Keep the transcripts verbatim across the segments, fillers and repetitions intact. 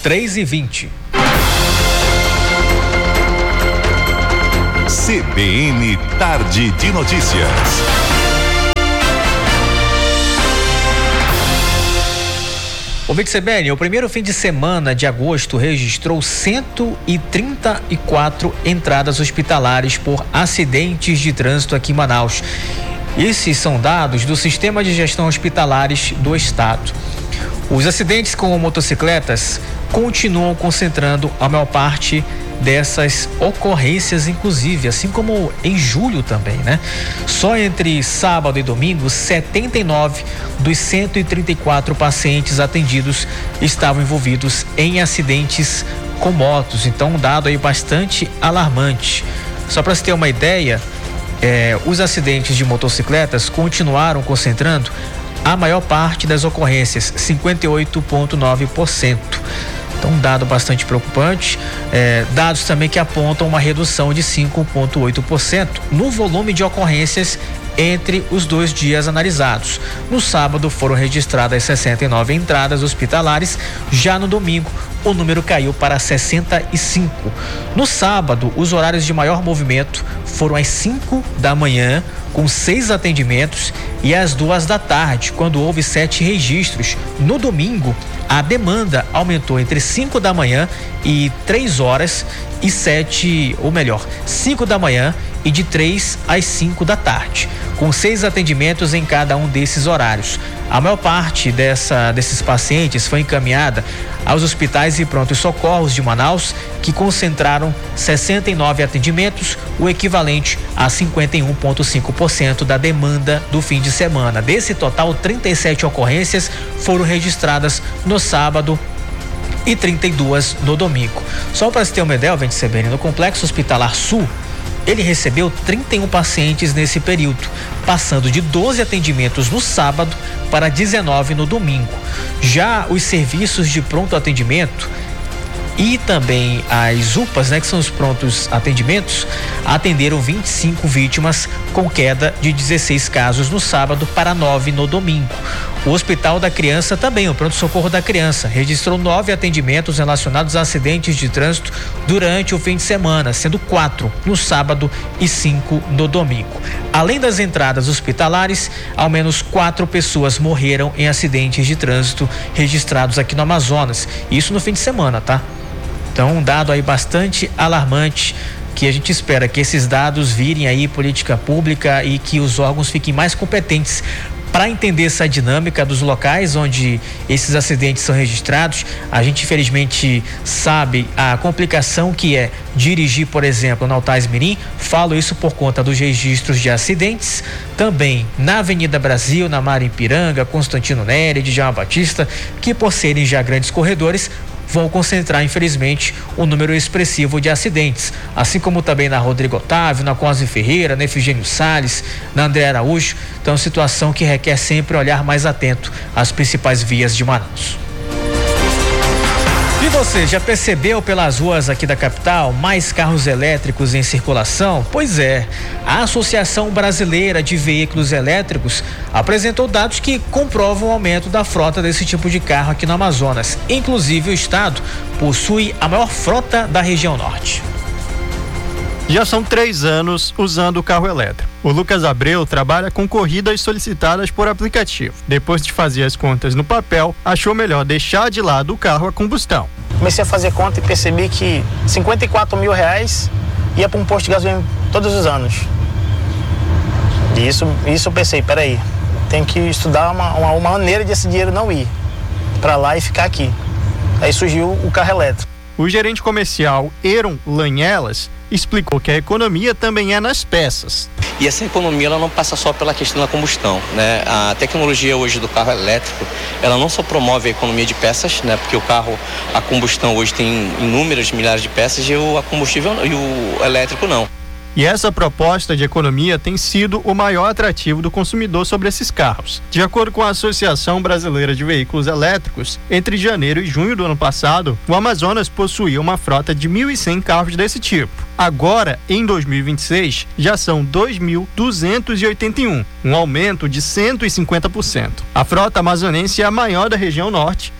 três e vinte. C B N Tarde de Notícias. Ouvinte C B N, o primeiro fim de semana de agosto registrou cento e trinta e quatro entradas hospitalares por acidentes de trânsito aqui em Manaus. Esses são dados do Sistema de Gestão Hospitalares do Estado. Os acidentes com motocicletas continuam concentrando a maior parte dessas ocorrências, inclusive, assim como em julho também, né? Só entre sábado e domingo, setenta e nove dos cento e trinta e quatro pacientes atendidos estavam envolvidos em acidentes com motos. Então, um dado aí bastante alarmante. Só para se ter uma ideia, é, os acidentes de motocicletas continuaram concentrando a maior parte das ocorrências, cinquenta e oito vírgula nove por cento. Então, um dado bastante preocupante. É, dados também que apontam uma redução de cinco vírgula oito por cento no volume de ocorrências entre os dois dias analisados. No sábado foram registradas sessenta e nove entradas hospitalares, já no domingo o número caiu para sessenta e cinco. No sábado, os horários de maior movimento foram às cinco da manhã, com seis atendimentos, e às duas da tarde, quando houve sete registros. No domingo, a demanda aumentou entre cinco da manhã e três horas e sete, ou melhor, cinco da manhã e de três às cinco da tarde, com seis atendimentos em cada um desses horários. A maior parte dessa, desses pacientes foi encaminhada aos hospitais e prontos socorros de Manaus, que concentraram sessenta e nove atendimentos, o equivalente a cinquenta e um vírgula cinco por cento da demanda do fim de semana. Desse total, trinta e sete ocorrências foram registradas no sábado e trinta e duas no domingo. Só para se ter uma ideia, vem C B N, no Complexo Hospitalar Sul, ele recebeu trinta e um pacientes nesse período, passando de doze atendimentos no sábado para dezenove no domingo. Já os serviços de pronto atendimento e também as U P As, né, que são os prontos atendimentos, atenderam vinte e cinco vítimas, com queda de dezesseis casos no sábado para nove no domingo. O Hospital da Criança também, o pronto-socorro da criança, registrou nove atendimentos relacionados a acidentes de trânsito durante o fim de semana, sendo quatro no sábado e cinco no domingo. Além das entradas hospitalares, ao menos quatro pessoas morreram em acidentes de trânsito registrados aqui no Amazonas. Isso no fim de semana, tá? Então, um dado aí bastante alarmante, que a gente espera que esses dados virem aí política pública e que os órgãos fiquem mais competentes para entender essa dinâmica dos locais onde esses acidentes são registrados. A gente infelizmente sabe a complicação que é dirigir, por exemplo, na Altais Mirim. Falo isso por conta dos registros de acidentes, também na Avenida Brasil, na Marimpiranga, Constantino Nery, Djalma Batista, que por serem já grandes corredores, vão concentrar, infelizmente, um número expressivo de acidentes, assim como também na Rodrigo Otávio, na Cosme Ferreira, na Efigênio Salles, na André Araújo. Então, situação que requer sempre olhar mais atento às principais vias de Manaus. E você, já percebeu pelas ruas aqui da capital mais carros elétricos em circulação? Pois é, a Associação Brasileira de Veículos Elétricos apresentou dados que comprovam o aumento da frota desse tipo de carro aqui no Amazonas. Inclusive, o estado possui a maior frota da região norte. Já são três anos usando o carro elétrico. O Lucas Abreu trabalha com corridas solicitadas por aplicativo. Depois de fazer as contas no papel, achou melhor deixar de lado o carro a combustão. Comecei a fazer conta e percebi que cinquenta e quatro mil reais ia para um posto de gasolina todos os anos. E isso, isso eu pensei, peraí, tem que estudar uma, uma, uma maneira de esse dinheiro não ir para lá e ficar aqui. Aí surgiu o carro elétrico. O gerente comercial Eron Lanhelas explicou que a economia também é nas peças. E essa economia ela não passa só pela questão da combustão, né? A tecnologia hoje do carro elétrico, ela não só promove a economia de peças, né? Porque o carro, a combustão hoje tem inúmeras milhares de peças e o a combustível e o elétrico não. E essa proposta de economia tem sido o maior atrativo do consumidor sobre esses carros. De acordo com a Associação Brasileira de Veículos Elétricos, entre janeiro e junho do ano passado, o Amazonas possuía uma frota de mil e cem carros desse tipo. Agora, em dois mil e vinte e seis, já são dois mil duzentos e oitenta e um, um aumento de cento e cinquenta por cento. A frota amazonense é a maior da região norte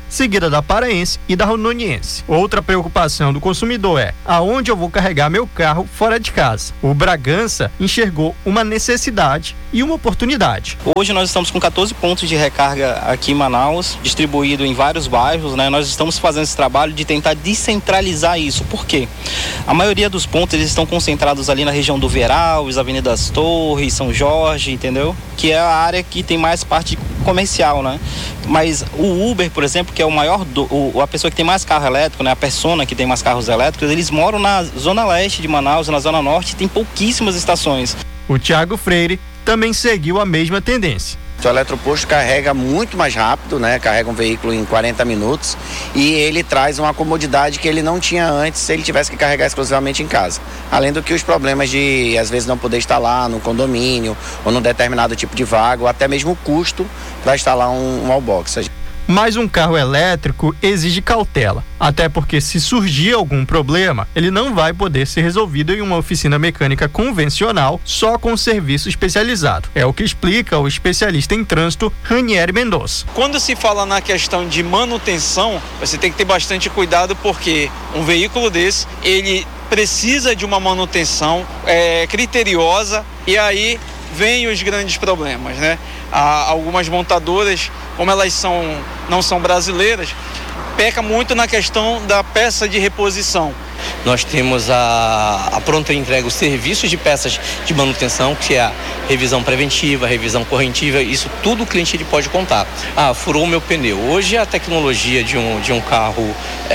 seguida da paraense e da rondoniense. Outra preocupação do consumidor é aonde eu vou carregar meu carro fora de casa. O Bragança enxergou uma necessidade e uma oportunidade. Hoje nós estamos com quatorze pontos de recarga aqui em Manaus, distribuído em vários bairros, né? Nós estamos fazendo esse trabalho de tentar descentralizar isso. Por quê? A maioria dos pontos eles estão concentrados ali na região do Veralves, Avenida das Torres, São Jorge, entendeu? Que é a área que tem mais parte comercial, né? Mas o Uber, por exemplo, que é o maior, do, o, a pessoa que tem mais carro elétrico, né? A persona que tem mais carros elétricos, eles moram na zona leste de Manaus, na zona norte, tem pouquíssimas estações. O Thiago Freire também seguiu a mesma tendência. O eletroposto carrega muito mais rápido, né? Carrega um veículo em quarenta minutos e ele traz uma comodidade que ele não tinha antes se ele tivesse que carregar exclusivamente em casa. Além do que os problemas de, às vezes, não poder instalar no condomínio ou num determinado tipo de vaga, ou até mesmo o custo para instalar um, um wallbox. Mas um carro elétrico exige cautela, até porque se surgir algum problema, ele não vai poder ser resolvido em uma oficina mecânica convencional só com serviço especializado. É o que explica o especialista em trânsito Ranieri Mendonça. Quando se fala na questão de manutenção, você tem que ter bastante cuidado porque um veículo desse, ele precisa de uma manutenção é, criteriosa e aí vem os grandes problemas, né? Há algumas montadoras, como elas são, não são brasileiras, peca muito na questão da peça de reposição. Nós temos a, a pronta entrega, os serviços de peças de manutenção, que é a revisão preventiva, revisão corretiva, isso tudo o cliente ele pode contar. Ah, furou o meu pneu. Hoje a tecnologia de um, de um carro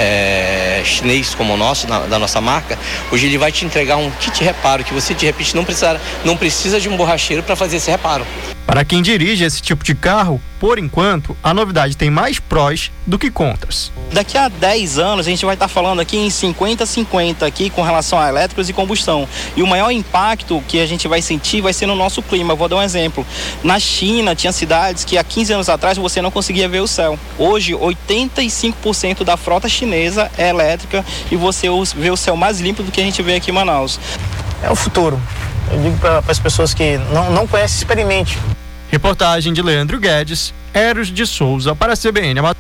é, chinês como o nosso, na, da nossa marca, hoje ele vai te entregar um kit reparo que você de repente não precisa, não precisa de um borracheiro para fazer esse reparo. Para quem dirige esse tipo de carro, por enquanto, a novidade tem mais prós do que contras. Daqui a dez anos a gente vai estar falando aqui em cinquenta a cinquenta aqui com relação a elétricos e combustão. E o maior impacto que a gente vai sentir vai ser no nosso clima. Eu vou dar um exemplo. Na China tinha cidades que há quinze anos atrás você não conseguia ver o céu. Hoje oitenta e cinco por cento da frota chinesa é elétrica e você vê o céu mais limpo do que a gente vê aqui em Manaus. É o futuro. Eu digo para as pessoas que não, não conhecem, experimente. Reportagem de Leandro Guedes, Eros de Souza para a C B N.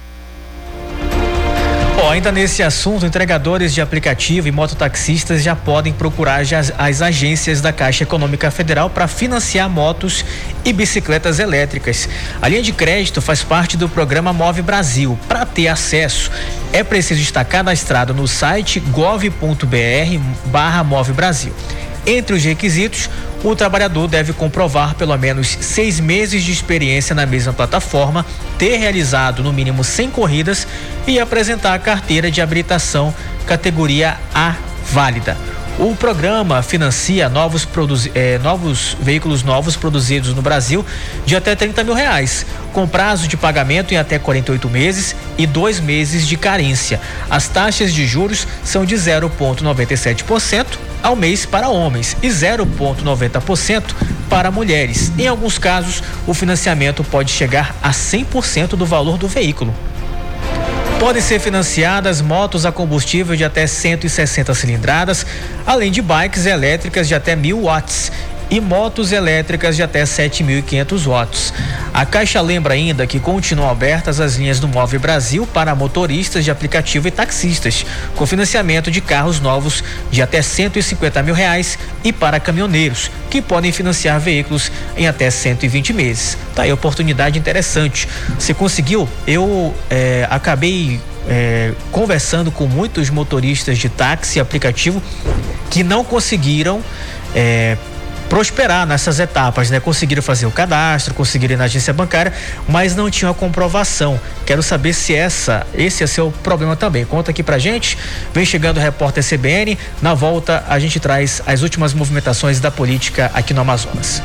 Bom, ainda nesse assunto, entregadores de aplicativo e mototaxistas já podem procurar as, as agências da Caixa Econômica Federal para financiar motos e bicicletas elétricas. A linha de crédito faz parte do programa Move Brasil. Para ter acesso, é preciso estar cadastrado no site gov ponto br barra Move Brasil. Entre os requisitos, o trabalhador deve comprovar pelo menos seis meses de experiência na mesma plataforma, ter realizado no mínimo cem corridas e apresentar a carteira de habilitação categoria A válida. O programa financia novos, produzi- eh, novos veículos novos produzidos no Brasil de até trinta mil reais, com prazo de pagamento em até quarenta e oito meses e dois meses de carência. As taxas de juros são de zero vírgula noventa e sete por cento ao mês para homens e zero vírgula noventa por cento para mulheres. Em alguns casos, o financiamento pode chegar a cem por cento do valor do veículo. Podem ser financiadas motos a combustível de até cento e sessenta cilindradas, além de bikes elétricas de até mil watts e motos elétricas de até sete mil e quinhentos watts. A Caixa lembra ainda que continuam abertas as linhas do Move Brasil para motoristas de aplicativo e taxistas, com financiamento de carros novos de até cento e cinquenta mil reais e para caminhoneiros, que podem financiar veículos em até cento e vinte meses. Tá aí, oportunidade interessante. Você conseguiu? Eu é, acabei é, conversando com muitos motoristas de táxi e aplicativo que não conseguiram é, prosperar nessas etapas, né? Conseguiram fazer o cadastro, conseguiram ir na agência bancária, mas não tinham a comprovação. Quero saber se essa, esse é seu problema também. Conta aqui pra gente. Vem chegando o repórter C B N. Na volta, a gente traz as últimas movimentações da política aqui no Amazonas.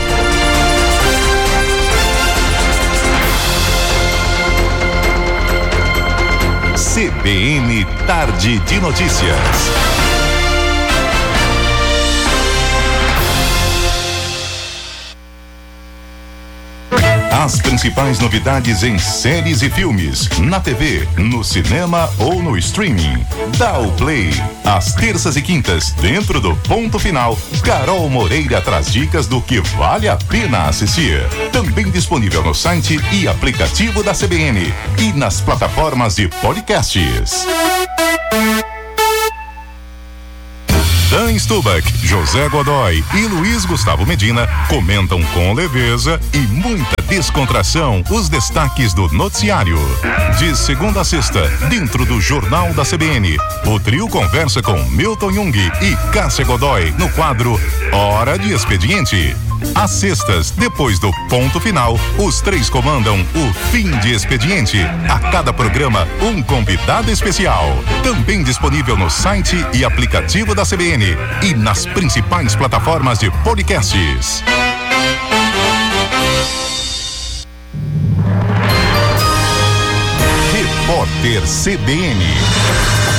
C B N Tarde de Notícias. As principais novidades em séries e filmes, na T V, no cinema ou no streaming. Dá o play. Às terças e quintas, dentro do Ponto Final, Carol Moreira traz dicas do que vale a pena assistir. Também disponível no site e aplicativo da C B N e nas plataformas de podcasts. Dan Stubach, José Godoy e Luiz Gustavo Medina comentam com leveza e muita descontração os destaques do noticiário. De segunda a sexta, dentro do Jornal da C B N, o trio conversa com Milton Jung e Cássia Godoy no quadro Hora de Expediente. Às sextas, depois do Ponto Final, os três comandam o Fim de Expediente. A cada programa, um convidado especial. Também disponível no site e aplicativo da C B N e nas principais plataformas de podcasts. Repórter C B N.